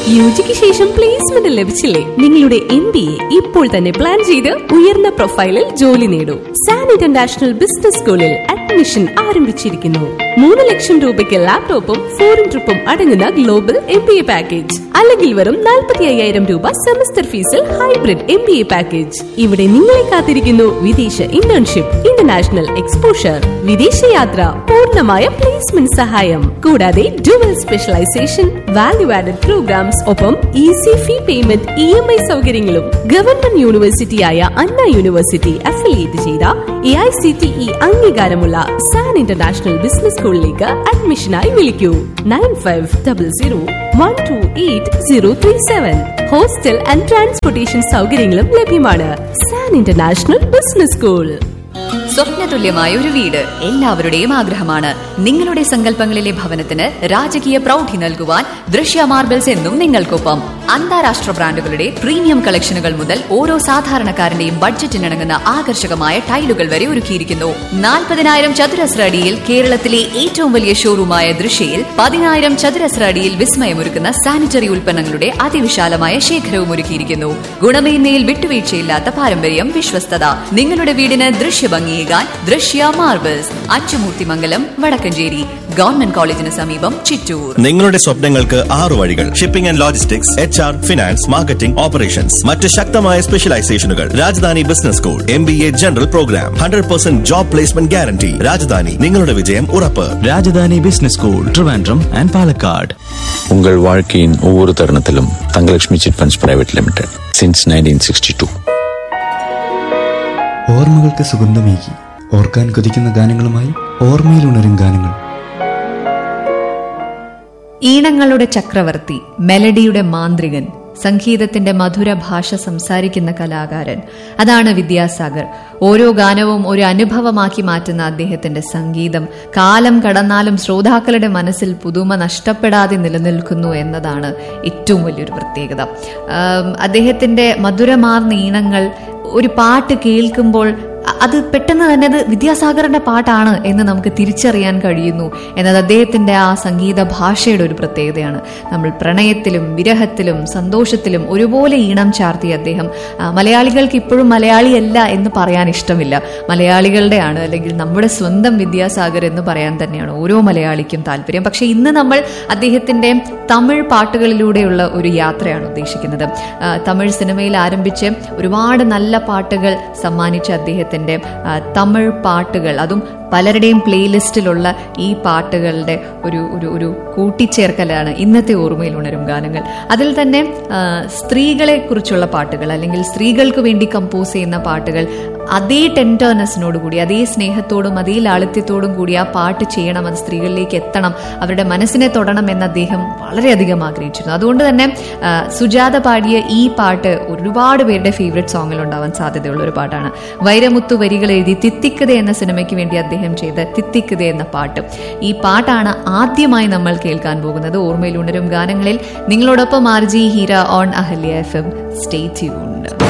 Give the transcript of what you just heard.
യുജിക്ക് ശേഷം പ്ലേസ്മെന്റ് ലഭിച്ചില്ലേ? നിങ്ങളുടെ MBA ഇപ്പോൾ തന്നെ പ്ലാൻ ചെയ്ത് ഉയർന്ന പ്രൊഫൈലിൽ ജോലി നേടൂ. സാൻ ഇന്റർനാഷണൽ ബിസിനസ് സ്കൂളിൽ അഡ്മിഷൻ ആരംഭിച്ചിരിക്കുന്നു. 3 ലക്ഷം രൂപയ്ക്ക് ലാപ്ടോപ്പും ഫോറിൻ ട്രിപ്പും അടങ്ങുന്ന ഗ്ലോബൽ MBA പാക്കേജ്, അല്ലെങ്കിൽ വെറും 45,000 രൂപ സെമസ്റ്റർ ഫീസിൽ ഹൈബ്രിഡ് MBA പാക്കേജ്. ഇവിടെ നിങ്ങളെ കാത്തിരിക്കുന്നു വിദേശ ഇന്റേൺഷിപ്പ്, ഇന്റർനാഷണൽ എക്സ്പോഷർ, വിദേശയാത്ര, പൂർണ്ണമായ പ്ലേസ്മെന്റ് സഹായം, കൂടാതെ dual specialisation, value added programmes, ഒപ്പം ഈസി ഫീ പേയ്മെന്റ്, EMI സൗകര്യങ്ങളും. ഗവൺമെന്റ് യൂണിവേഴ്സിറ്റിയായ അണ്ണാ യൂണിവേഴ്സിറ്റി അഫിലിയേറ്റ് ചെയ്ത AICTE അംഗീകാരമുള്ള സാൻ ഇന്റർനാഷണൽ ബിസിനസ് സ്കൂളിലേക്ക് അഡ്മിഷനായി വിളിക്കൂ. 9500128037. ഹോസ്റ്റൽ ആൻഡ് ട്രാൻസ്പോർട്ടേഷൻ സൗകര്യങ്ങളും ലഭ്യമാണ്. San international business school. സ്വപ്നതുല്യമായ ഒരു വീട് എല്ലാവരുടെയും ആഗ്രഹമാണ്. നിങ്ങളുടെ സങ്കല്പങ്ങളിലെ ഭവനത്തിന് രാജകീയ പ്രൗഢി നൽകുവാൻ ദൃശ്യ മാർബിൾസ് എന്നും നിങ്ങൾക്കൊപ്പം. അന്താരാഷ്ട്ര ബ്രാൻഡുകളുടെ പ്രീമിയം കളക്ഷനുകൾ മുതൽ ഓരോ സാധാരണക്കാരന്റെയും ബഡ്ജറ്റിനിണങ്ങുന്ന ആകർഷകമായ ടൈലുകൾ വരെ ഒരുക്കിയിരിക്കുന്നു. 40,000 ചതുരശ്ര അടിയിൽ കേരളത്തിലെ ഏറ്റവും വലിയ ഷോറൂമായ ദൃശ്യയിൽ 10,000 ചതുരശ്ര അടിയിൽ വിസ്മയമൊരുക്കുന്ന സാനിറ്ററി ഉൽപ്പന്നങ്ങളുടെ അതിവിശാലമായ ശേഖരവും ഒരുക്കിയിരിക്കുന്നു. ഗുണമേന്മയിൽ വിട്ടുവീഴ്ചയില്ലാത്ത പാരമ്പര്യം, വിശ്വസ്തത. നിങ്ങളുടെ വീടിന് ദൃശ്യഭംഗിയേകാൻ ദൃശ്യ മാർബിൾസ്, അച്ചുമൂർത്തിമംഗലം, വടക്കഞ്ചേരി. ഗവൺമെന്റ് കോളേജിന് സമീപം, ചിറ്റൂർ. നിങ്ങളുടെ സ്വപ്നങ്ങൾക്ക് 6 വഴികൾ. Shipping and logistics, HR, finance, marketing, operations. മറ്റ് ശക്തമായ സ്പെഷ്യലൈസേഷനുകൾ. Rajdhani business school, MBA general programme, 100% job placement guarantee. Rajdhani, നിങ്ങളുടെ വിജയം ഉറപ്പ്. ராஜதானி business school, Trivandrum and Palakkad. உங்கள் வாழ்க்கையின் ஒவ்வொரு தருணத்திலும் Thangalakshmi chit funds private limited since 1962. ഓർമ്മകൾക്ക് സുഗന്ധമേകി ഓർക്കാൻ കൊതിക്കുന്ന ഗാനങ്ങളുമായി ഓർമ്മയിലുണരും ഗാനങ്ങൾ. ഈണങ്ങളുടെ ചക്രവർത്തി, മെലഡിയുടെ മാന്ത്രികൻ, സംഗീതത്തിന്റെ മധുര ഭാഷ സംസാരിക്കുന്ന കലാകാരൻ, അതാണ് വിദ്യാസാഗർ. ഓരോ ഗാനവും ഒരു അനുഭവമാക്കി മാറ്റുന്ന അദ്ദേഹത്തിന്റെ സംഗീതം കാലം കടന്നാലും ശ്രോതാക്കളുടെ മനസ്സിൽ പുതുമ നഷ്ടപ്പെടാതെ നിലനിൽക്കുന്നു എന്നതാണ് ഏറ്റവും വലിയൊരു പ്രത്യേകത. അദ്ദേഹത്തിന്റെ മധുരമാർന്ന ഈണങ്ങൾ, ഒരു പാട്ട് കേൾക്കുമ്പോൾ അത് പെട്ടെന്ന് തന്നെ അത് വിദ്യാസാഗറിന്റെ പാട്ടാണ് എന്ന് നമുക്ക് തിരിച്ചറിയാൻ കഴിയുന്നു എന്നത് അദ്ദേഹത്തിന്റെ ആ സംഗീത ഭാഷയുടെ ഒരു പ്രത്യേകതയാണ്. നമ്മൾ പ്രണയത്തിലും വിരഹത്തിലും സന്തോഷത്തിലും ഒരുപോലെ ഈണം ചാർത്തിയ അദ്ദേഹം മലയാളികൾക്ക് ഇപ്പോഴും മലയാളിയല്ല എന്ന് പറയാൻ ഇഷ്ടമില്ല. മലയാളികളുടെയാണ്, അല്ലെങ്കിൽ നമ്മുടെ സ്വന്തം വിദ്യാസാഗർ എന്ന് പറയാൻ തന്നെയാണ് ഓരോ മലയാളിക്കും താല്പര്യം. പക്ഷെ ഇന്ന് നമ്മൾ അദ്ദേഹത്തിന്റെ തമിഴ് പാട്ടുകളിലൂടെയുള്ള ഒരു യാത്രയാണ് ഉദ്ദേശിക്കുന്നത്. തമിഴ് സിനിമയിൽ ആരംഭിച്ച് ഒരുപാട് നല്ല പാട്ടുകൾ സമ്മാനിച്ച അദ്ദേഹത്തിന്റെ തമിഴ് പാട്ടുകൾ, അതും പലരുടെയും പ്ലേലിസ്റ്റിലുള്ള ഈ പാട്ടുകളുടെ ഒരു കൂട്ടിച്ചേർക്കലാണ് ഇന്നത്തെ ഓർമ്മയിൽ ഉണരും ഗാനങ്ങൾ. അതിൽ തന്നെ സ്ത്രീകളെ കുറിച്ചുള്ള പാട്ടുകൾ, അല്ലെങ്കിൽ സ്ത്രീകൾക്ക് വേണ്ടി കമ്പോസ് ചെയ്യുന്ന പാട്ടുകൾ അതേ ടെൻഡർനെസ്സിനോടുകൂടി, അതേ സ്നേഹത്തോടും അതേ ലാളിത്യത്തോടും കൂടി ആ പാട്ട് ചെയ്യണം, അത് സ്ത്രീകളിലേക്ക് എത്തണം, അവരുടെ മനസ്സിനെ തൊടണം എന്ന് അദ്ദേഹം വളരെയധികം ആഗ്രഹിച്ചിരുന്നു. അതുകൊണ്ട് തന്നെ സുജാത പാടിയ ഈ പാട്ട് ഒരുപാട് പേരുടെ ഫേവറേറ്റ് സോങ്ങിൽ ഉണ്ടാവാൻ സാധ്യതയുള്ള ഒരു പാട്ടാണ്. വൈരമുത്തു വരികൾ എഴുതി തിത്തിക്കത എന്ന സിനിമയ്ക്ക് വേണ്ടി അദ്ദേഹം ചെയ്ത തിത്തിക്കത എന്ന പാട്ട്, ഈ പാട്ടാണ് ആദ്യമായി നമ്മൾ കേൾക്കാൻ പോകുന്നത് ഓർമ്മയിൽ ഉണരും ഗാനങ്ങളിൽ. നിങ്ങളോടൊപ്പം RJ Heera on Ahalya FM. Stay tuned.